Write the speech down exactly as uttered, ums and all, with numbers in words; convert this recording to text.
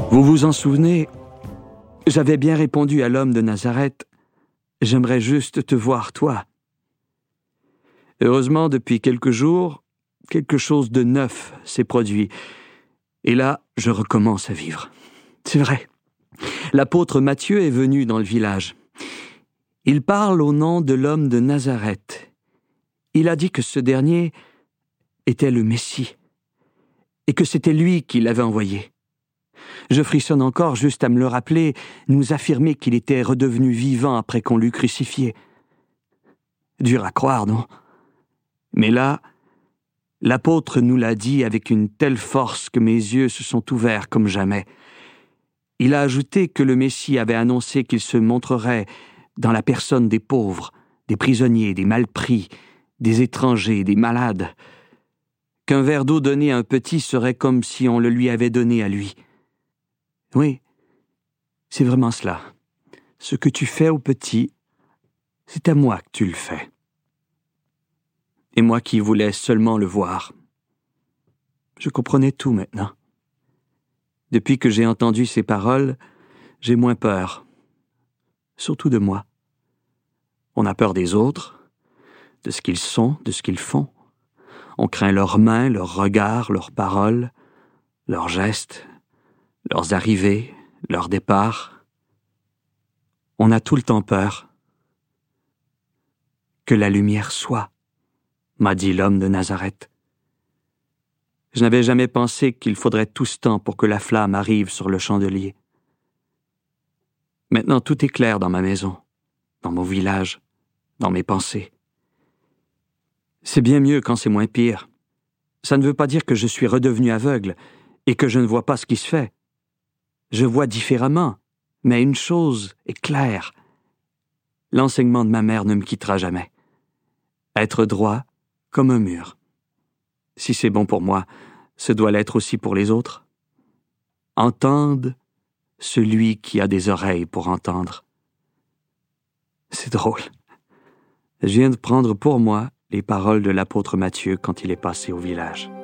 Vous vous en souvenez, j'avais bien répondu à l'homme de Nazareth, « J'aimerais juste te voir, toi. » Heureusement, depuis quelques jours, quelque chose de neuf s'est produit. Et là, je recommence à vivre. C'est vrai. L'apôtre Matthieu est venu dans le village. Il parle au nom de l'homme de Nazareth. Il a dit que ce dernier était le Messie et que c'était lui qui l'avait envoyé. Je frissonne encore juste à me le rappeler, nous affirmer qu'il était redevenu vivant après qu'on l'eût crucifié. Dur à croire, non? Mais là, l'apôtre nous l'a dit avec une telle force que mes yeux se sont ouverts comme jamais. Il a ajouté que le Messie avait annoncé qu'il se montrerait dans la personne des pauvres, des prisonniers, des malpris, des étrangers, des malades. Qu'un verre d'eau donné à un petit serait comme si on le lui avait donné à lui. Oui, c'est vraiment cela. Ce que tu fais au petit, c'est à moi que tu le fais. Et moi qui voulais seulement le voir. Je comprenais tout maintenant. Depuis que j'ai entendu ces paroles, j'ai moins peur. Surtout de moi. On a peur des autres, de ce qu'ils sont, de ce qu'ils font. On craint leurs mains, leurs regards, leurs paroles, leurs gestes, leurs arrivées, leurs départs. On a tout le temps peur. Que la lumière soit, m'a dit l'homme de Nazareth. Je n'avais jamais pensé qu'il faudrait tout ce temps pour que la flamme arrive sur le chandelier. Maintenant tout est clair dans ma maison, dans mon village, dans mes pensées. C'est bien mieux quand c'est moins pire. Ça ne veut pas dire que je suis redevenu aveugle et que je ne vois pas ce qui se fait. Je vois différemment, mais une chose est claire. L'enseignement de ma mère ne me quittera jamais. Être droit comme un mur. Si c'est bon pour moi, ce doit l'être aussi pour les autres. Entende celui qui a des oreilles pour entendre. C'est drôle. Je viens de prendre pour moi les paroles de l'apôtre Matthieu quand il est passé au village.